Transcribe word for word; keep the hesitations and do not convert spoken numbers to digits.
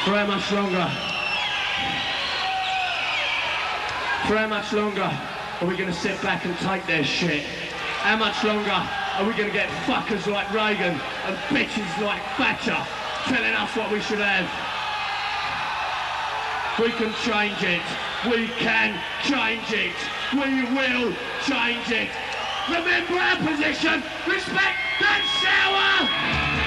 For how much longer? For how much longer are we going to sit back and take their shit? How much longer are we going to get fuckers like Reagan and bitches like Thatcher telling us what we should have? We can change it. We can change it. We will change it. Remember our position. Respect and shower!